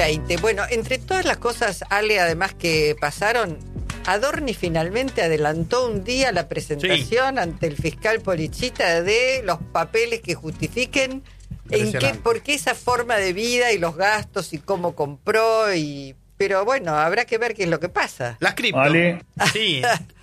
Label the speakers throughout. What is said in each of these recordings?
Speaker 1: 20. Bueno, entre todas las cosas, Ale, además que pasaron, Adorni finalmente adelantó un día la presentación ante el fiscal Polichita de los papeles que justifiquen por qué esa forma de vida y los gastos y cómo compró pero bueno, habrá que ver qué es lo que pasa.
Speaker 2: Las cripto.
Speaker 3: Vale.
Speaker 2: Sí.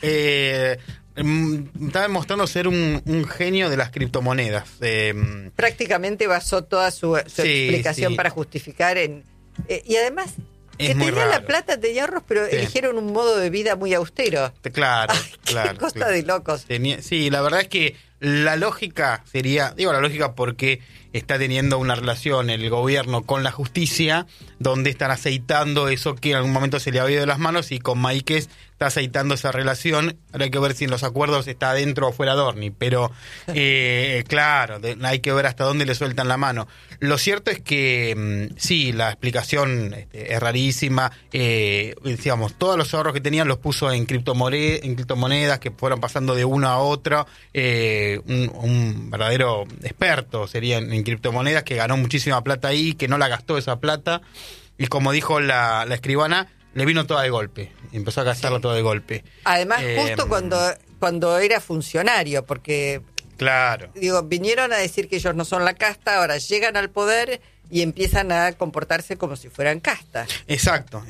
Speaker 2: Está demostrando ser un genio de las criptomonedas.
Speaker 1: Prácticamente basó toda su explicación para justificar y además
Speaker 2: es
Speaker 1: que
Speaker 2: muy
Speaker 1: tenía
Speaker 2: raro.
Speaker 1: La plata, tenía ahorros, pero eligieron un modo de vida muy austero.
Speaker 2: Claro,
Speaker 1: Qué cosa de locos.
Speaker 2: Sí, la verdad es que la lógica sería, digo la lógica porque está teniendo una relación el gobierno con la justicia, donde están aceitando eso que en algún momento se le había ido de las manos, y con Máiquez está aceitando esa relación. Ahora hay que ver si en los acuerdos está dentro o fuera Adorni, pero claro, hay que ver hasta dónde le sueltan la mano. Lo cierto es que sí, la explicación es rarísima. Decíamos, todos los ahorros que tenían los puso en criptomonedas que fueron pasando de uno a otro. Un verdadero experto sería en criptomonedas, que ganó muchísima plata ahí, que no la gastó esa plata, y como dijo la escribana, le vino toda de golpe, empezó a gastarla toda de golpe.
Speaker 1: Además, justo cuando era funcionario, porque
Speaker 2: claro,
Speaker 1: vinieron a decir que ellos no son la casta, ahora llegan al poder y empiezan a comportarse como si fueran casta.
Speaker 2: Exacto.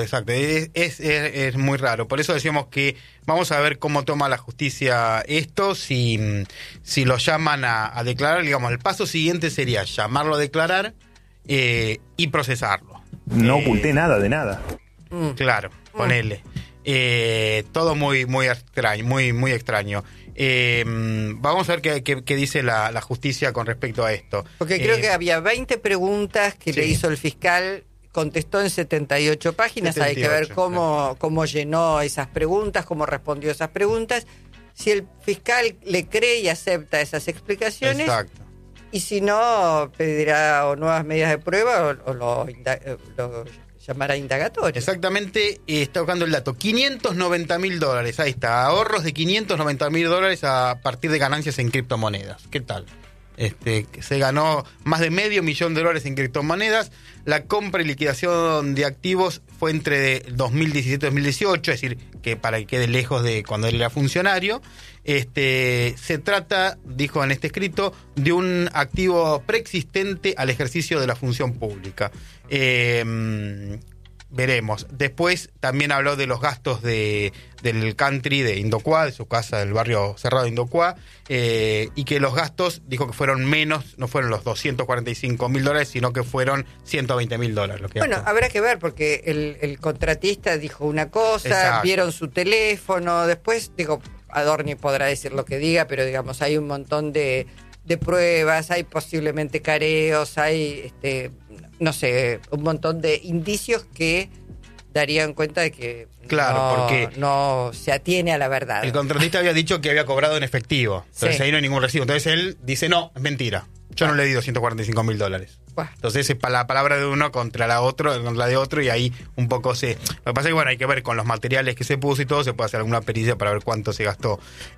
Speaker 2: Es muy raro. Por eso decíamos que vamos a ver cómo toma la justicia esto, si lo llaman a declarar. Digamos, el paso siguiente sería llamarlo a declarar y procesarlo.
Speaker 3: No oculté nada de nada.
Speaker 2: Claro, ponele. Todo muy extraño, muy extraño. Vamos a ver qué dice la justicia con respecto a esto.
Speaker 1: Porque creo que había 20 preguntas que le hizo el fiscal, contestó en 78 páginas, 78, hay que ver cómo llenó esas preguntas, cómo respondió esas preguntas. Si el fiscal le cree y acepta esas explicaciones, exacto, y si no, pedirá o nuevas medidas de prueba o lo llamará indagatorio.
Speaker 2: Exactamente, está buscando el dato. $590,000, ahí está, ahorros de $590,000 a partir de ganancias en criptomonedas. ¿Qué tal? Se ganó más de $500,000 en criptomonedas. La compra y liquidación de activos fue entre 2017 y 2018, es decir, que para que quede lejos de cuando él era funcionario. Se trata, dijo en este escrito, de un activo preexistente al ejercicio de la función pública. Veremos. Después también habló de los gastos del country de Indocua, de su casa del barrio cerrado de Indocua, y que los gastos, dijo que fueron menos, no fueron los $245,000, sino que fueron $120,000.
Speaker 1: Bueno, habrá que ver, porque el contratista dijo una cosa, exacto, vieron su teléfono, después, Adorni podrá decir lo que diga, pero digamos, hay un montón de pruebas, hay posiblemente careos, hay no sé, un montón de indicios que darían cuenta de que porque no se atiene a la verdad.
Speaker 2: El contratista había dicho que había cobrado en efectivo, entonces ahí no hay ningún recibo. Entonces él dice, no, es mentira, yo no le di $245,000. Entonces es la palabra de uno contra la de otro, y ahí un poco lo que pasa es que hay que ver con los materiales que se puso y todo, se puede hacer alguna pericia para ver cuánto se gastó.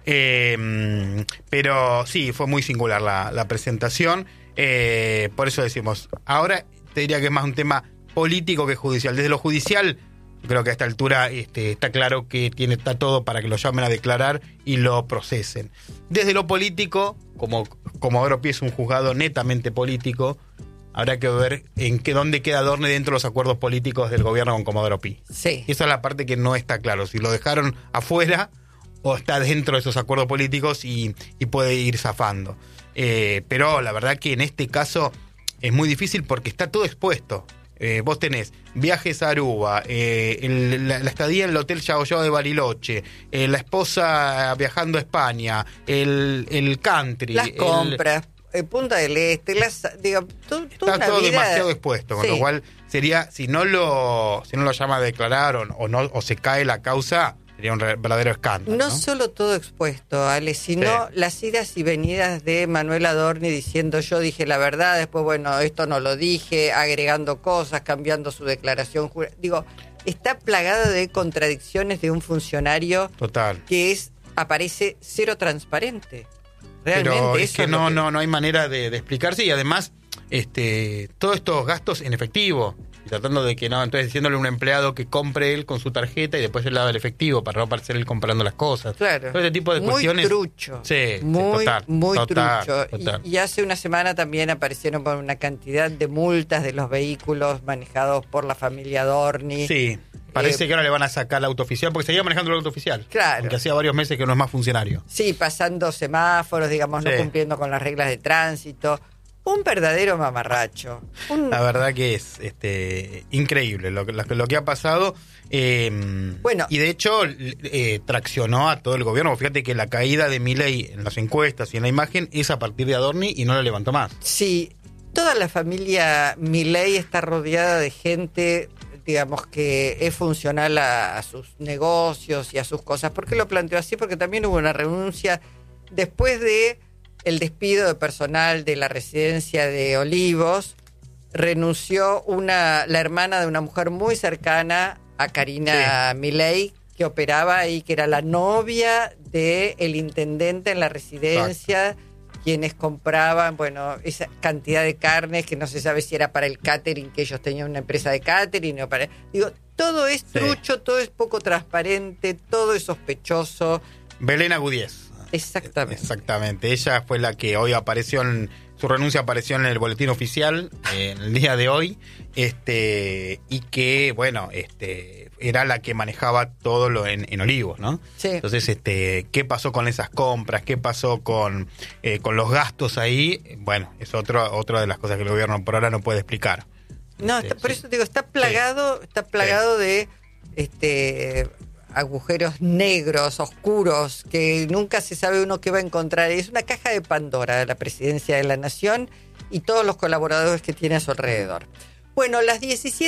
Speaker 2: Pero sí, fue muy singular la presentación. Por eso decimos, ahora te diría que es más un tema político que judicial. Desde lo judicial, creo que a esta altura está claro que está todo para que lo llamen a declarar y lo procesen. Desde lo político, como Comodoro Pi es un juzgado netamente político, habrá que ver dónde queda Adorni dentro de los acuerdos políticos del gobierno con Comodoro Pi.
Speaker 1: Sí.
Speaker 2: Esa es la parte que no está claro, si lo dejaron afuera o está dentro de esos acuerdos políticos y puede ir zafando. Pero la verdad que en este caso es muy difícil porque está todo expuesto. Vos tenés viajes a Aruba, la estadía en el Hotel Yao Yao de Bariloche, la esposa viajando a España, el country,
Speaker 1: las compras, Punta del Este, está
Speaker 2: todo demasiado expuesto, con lo cual sería, si no lo llama a declarar o se cae la causa, sería un verdadero escándalo.
Speaker 1: No solo todo expuesto, Ale, sino las idas y venidas de Manuel Adorni diciendo yo dije la verdad, después esto no lo dije, agregando cosas, cambiando su declaración. Está plagada de contradicciones de un funcionario
Speaker 2: total
Speaker 1: que aparece cero transparente. Realmente.
Speaker 2: Pero es que no hay manera de explicarse, y además todos estos gastos en efectivo. y tratando de que no, entonces diciéndole a un empleado que compre él con su tarjeta y después él daba el efectivo para no aparecer él comprando las cosas.
Speaker 1: Claro.
Speaker 2: Todo ese tipo de cuestiones.
Speaker 1: Muy trucho.
Speaker 2: Sí,
Speaker 1: muy
Speaker 2: total.
Speaker 1: trucho. Y hace una semana también aparecieron por una cantidad de multas de los vehículos manejados por la familia Dorni.
Speaker 2: Sí. Parece que ahora le van a sacar la auto oficial, porque seguía manejando el auto oficial.
Speaker 1: Claro.
Speaker 2: Aunque hacía varios meses que no es más funcionario.
Speaker 1: Sí, pasando semáforos, digamos, no cumpliendo con las reglas de tránsito. Un verdadero mamarracho.
Speaker 2: La verdad que es increíble lo que ha pasado.
Speaker 1: Bueno,
Speaker 2: y de hecho traccionó a todo el gobierno. Fíjate que la caída de Milei en las encuestas y en la imagen es a partir de Adorni y no la levantó más.
Speaker 1: Sí, toda la familia Milei está rodeada de gente, digamos, que es funcional a sus negocios y a sus cosas. ¿Por qué lo planteo así? Porque también hubo una renuncia después de el despido de personal de la residencia de Olivos. Renunció la hermana de una mujer muy cercana a Karina Milei, que operaba ahí, que era la novia del intendente en la residencia. Exacto. Quienes compraban, bueno, esa cantidad de carnes que no se sabe si era para el catering, que ellos tenían una empresa de catering o para... Digo, todo es trucho, todo es poco transparente, todo es sospechoso.
Speaker 2: Belén Agudíez. Exactamente. Ella fue la que hoy su renuncia apareció en el boletín oficial, en el día de hoy, y que, bueno, era la que manejaba todo en Olivos, ¿no? Sí. Entonces, ¿qué pasó con esas compras? ¿Qué pasó con los gastos ahí? Bueno, es otra de las cosas que el gobierno por ahora no puede explicar.
Speaker 1: No, por eso digo, está plagado de agujeros negros, oscuros, que nunca se sabe uno qué va a encontrar. Es una caja de Pandora de la Presidencia de la Nación y todos los colaboradores que tiene a su alrededor. Bueno, las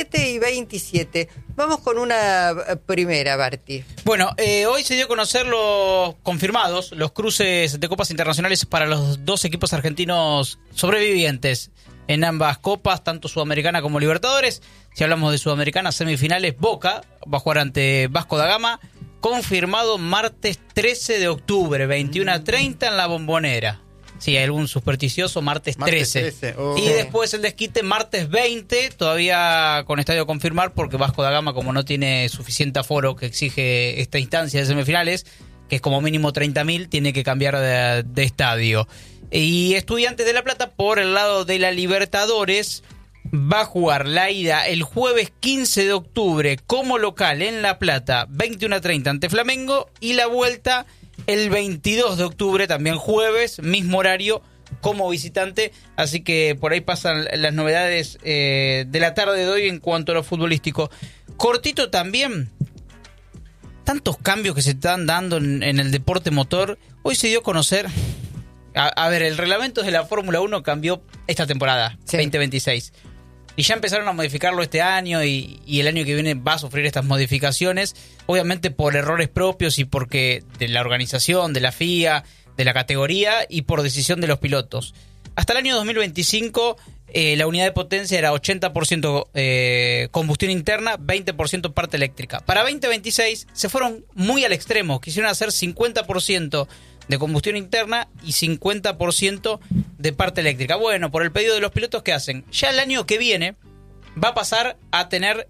Speaker 1: 17:27. Vamos con una primera, Barti.
Speaker 4: Bueno, hoy se dio a conocer confirmados los cruces de copas internacionales para los dos equipos argentinos sobrevivientes en ambas copas, tanto Sudamericana como Libertadores. Si hablamos de Sudamericana, semifinales, Boca va a jugar ante Vasco da Gama, confirmado martes 13 de octubre, 21:30 en la Bombonera. Si hay algún supersticioso, martes 13. Oh. Y después el desquite martes 20, todavía con estadio a confirmar, porque Vasco da Gama, como no tiene suficiente aforo que exige esta instancia de semifinales, que es como mínimo 30.000, tiene que cambiar de estadio. Y Estudiantes de La Plata, por el lado de la Libertadores, va a jugar la ida el jueves 15 de octubre como local en La Plata, 21:30 ante Flamengo, y la vuelta el 22 de octubre, también jueves, mismo horario, como visitante. Así que por ahí pasan las novedades de la tarde de hoy en cuanto a lo futbolístico. Cortito también, tantos cambios que se están dando en el deporte motor. Hoy se dio a conocer... A ver, el reglamento de la Fórmula 1 cambió esta temporada, 2026. Y ya empezaron a modificarlo este año y el año que viene va a sufrir estas modificaciones, obviamente por errores propios y porque de la organización, de la FIA, de la categoría y por decisión de los pilotos. Hasta el año 2025 la unidad de potencia era 80% combustión interna, 20% parte eléctrica. Para 2026 se fueron muy al extremo, quisieron hacer 50% de combustión interna y 50% de parte eléctrica. Bueno, por el pedido de los pilotos, ¿qué hacen? Ya el año que viene va a pasar a tener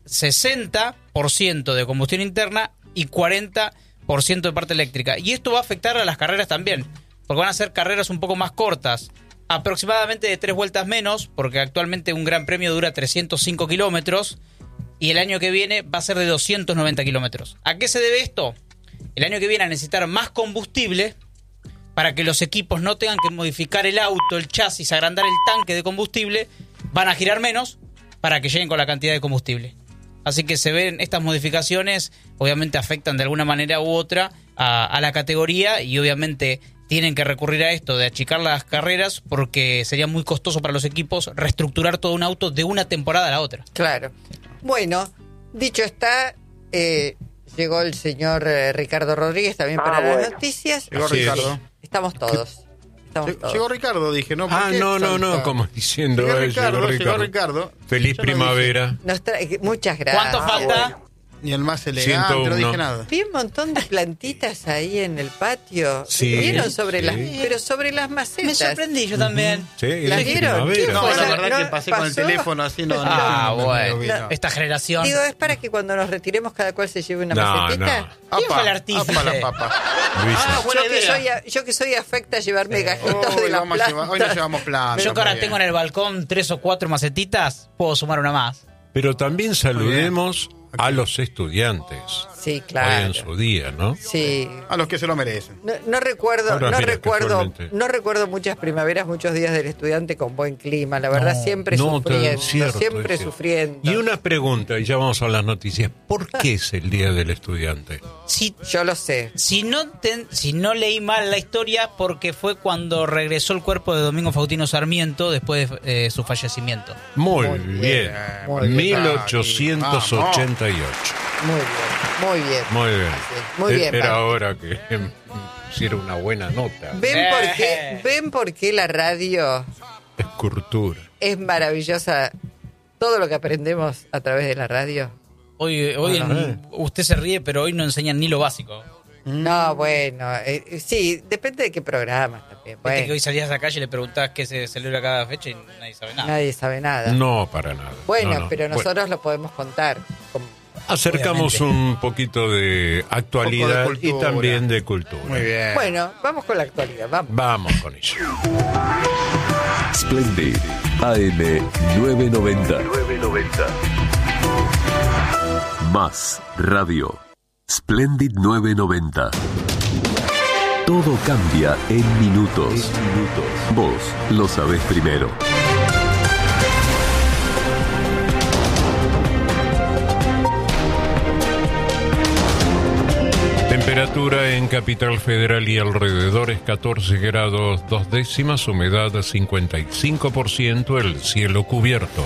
Speaker 4: 60% de combustión interna y 40% de parte eléctrica. Y esto va a afectar a las carreras también, porque van a ser carreras un poco más cortas, aproximadamente de 3 vueltas menos, porque actualmente un gran premio dura 305 kilómetros y el año que viene va a ser de 290 kilómetros. ¿A qué se debe esto? El año que viene a necesitar más combustible para que los equipos no tengan que modificar el auto, el chasis, agrandar el tanque de combustible, van a girar menos para que lleguen con la cantidad de combustible. Así que se ven estas modificaciones, obviamente afectan de alguna manera u otra a la categoría y obviamente tienen que recurrir a esto de achicar las carreras porque sería muy costoso para los equipos reestructurar todo un auto de una temporada a la otra.
Speaker 1: Claro. Bueno, dicho está... llegó el señor Ricardo Rodríguez también para las noticias.
Speaker 2: Llegó Ricardo.
Speaker 1: Estamos todos.
Speaker 2: Llegó Ricardo, dije, ¿no?
Speaker 3: No, como diciendo
Speaker 2: llegó Ricardo.
Speaker 3: Feliz primavera.
Speaker 1: Muchas gracias.
Speaker 4: ¿Cuánto falta?
Speaker 1: Bueno.
Speaker 2: Ni el más elegante,
Speaker 3: 101.
Speaker 2: no dije nada.
Speaker 1: Vi un montón de plantitas ahí en el patio.
Speaker 3: Sí,
Speaker 1: ¿Vieron sobre
Speaker 3: sí.
Speaker 1: pero sobre las macetas?
Speaker 4: Me sorprendí yo también.
Speaker 3: Sí,
Speaker 1: ¿La
Speaker 3: es
Speaker 1: vieron?
Speaker 3: primavera.
Speaker 2: No,
Speaker 1: Bueno,
Speaker 2: la verdad
Speaker 1: no,
Speaker 2: que pasé con el
Speaker 1: pasó.
Speaker 2: teléfono así, no.
Speaker 4: Bueno, esta generación.
Speaker 1: Digo, es para que cuando nos retiremos cada cual se lleve una
Speaker 3: No,
Speaker 1: macetita.
Speaker 3: no.
Speaker 4: ¿Quién fue el artista?
Speaker 2: la papa.
Speaker 3: Luisa.
Speaker 2: buena
Speaker 1: Yo que soy afecta a llevarme gajitos
Speaker 2: Hoy,
Speaker 1: de las
Speaker 2: vamos a llevar- hoy nos
Speaker 1: plantas.
Speaker 2: llevamos plantas.
Speaker 4: Yo que ahora
Speaker 2: muy bien.
Speaker 4: tengo en el balcón 3 o 4 macetitas, puedo sumar una más.
Speaker 3: Pero también saludemos a los estudiantes.
Speaker 1: Sí,
Speaker 3: Hoy
Speaker 1: claro.
Speaker 3: en su día, ¿no?
Speaker 1: Sí.
Speaker 2: A los que se lo merecen.
Speaker 1: No recuerdo,
Speaker 3: Ahora mira, casualmente.
Speaker 1: no recuerdo muchas primaveras, muchos días del estudiante con buen clima. La verdad, siempre
Speaker 3: No,
Speaker 1: sufriendo,
Speaker 3: cierto,
Speaker 1: siempre
Speaker 3: es cierto.
Speaker 1: sufriendo.
Speaker 3: Y una pregunta, y ya vamos a las noticias. ¿Por qué es el Día del Estudiante?
Speaker 4: Si,
Speaker 1: Yo lo sé.
Speaker 4: si no leí mal la historia, porque fue cuando regresó el cuerpo de Domingo Faustino Sarmiento después de su fallecimiento.
Speaker 3: Muy
Speaker 1: Muy
Speaker 3: bien.
Speaker 1: bien, muy bien.
Speaker 3: 1888.
Speaker 1: Muy bien, muy bien.
Speaker 3: Muy bien.
Speaker 1: Muy bien,
Speaker 3: Era
Speaker 1: Martín.
Speaker 3: hora que hiciera una buena nota.
Speaker 1: ¿Ven por qué la radio
Speaker 3: Escultura.
Speaker 1: es maravillosa? Todo lo que aprendemos a través de la radio.
Speaker 4: Hoy
Speaker 3: Ah,
Speaker 4: usted se ríe, pero hoy no enseñan ni lo básico.
Speaker 1: No, bueno, sí, depende de qué programa también.
Speaker 4: Viste
Speaker 1: Bueno,
Speaker 4: que hoy salías a la calle y le preguntás qué se celebra cada fecha y nadie sabe nada.
Speaker 1: nadie sabe nada.
Speaker 3: No, para nada.
Speaker 1: Bueno,
Speaker 3: No, no.
Speaker 1: pero
Speaker 3: Bueno,
Speaker 1: nosotros lo podemos contar.
Speaker 3: acercamos un poquito de actualidad
Speaker 2: Un poco de
Speaker 3: y
Speaker 2: cultura.
Speaker 3: también de cultura.
Speaker 2: Muy bien.
Speaker 1: Bueno, vamos con la actualidad, vamos.
Speaker 3: Vamos con ello.
Speaker 5: Splendid AM 990. Más radio. Splendid 990. Todo cambia en minutos. Vos lo sabés primero.
Speaker 3: Temperatura en Capital Federal y alrededores 14 grados 2 décimas, humedad 55%, el cielo cubierto.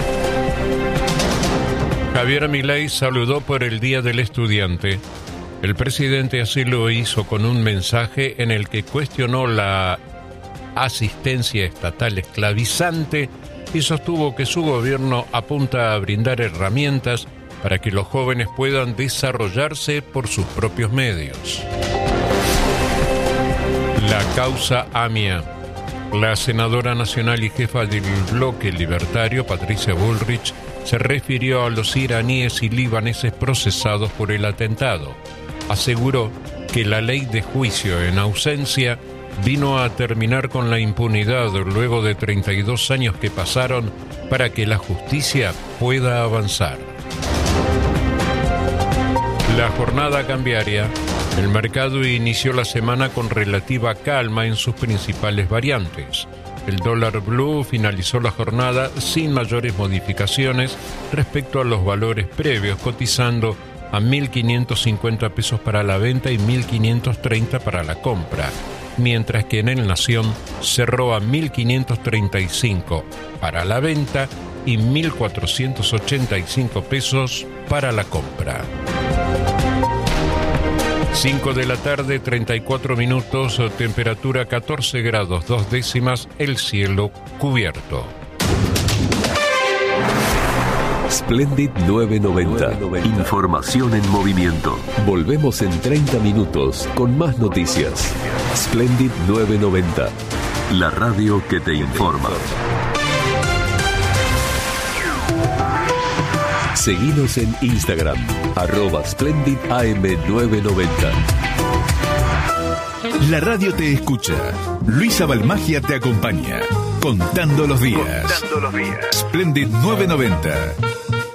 Speaker 3: Javier Milei saludó por el Día del Estudiante. El presidente así lo hizo con un mensaje en el que cuestionó la asistencia estatal esclavizante y sostuvo que su gobierno apunta a brindar herramientas para que los jóvenes puedan desarrollarse por sus propios medios. La causa AMIA. La senadora nacional y jefa del bloque libertario, Patricia Bullrich, se refirió a los iraníes y libaneses procesados por el atentado. Aseguró que la ley de juicio en ausencia vino a terminar con la impunidad luego de 32 años que pasaron para que la justicia pueda avanzar. La jornada cambiaria. El mercado inició la semana con relativa calma en sus principales variantes. El dólar blue finalizó la jornada sin mayores modificaciones respecto a los valores previos, cotizando a 1.550 pesos para la venta y 1.530 para la compra, mientras que en el Nación cerró a 1.535 para la venta y 1.485 pesos para la compra. 5 de la tarde, 34 minutos, temperatura 14 grados 2 décimas, el cielo cubierto.
Speaker 5: Splendid 990. Información en movimiento. Volvemos en 30 minutos con más noticias. Splendid 990. La radio que te informa. Seguinos en Instagram, @SplendidAM990.
Speaker 6: La radio te escucha. Luisa Balmagia te acompaña. Contando los días. Splendid 990.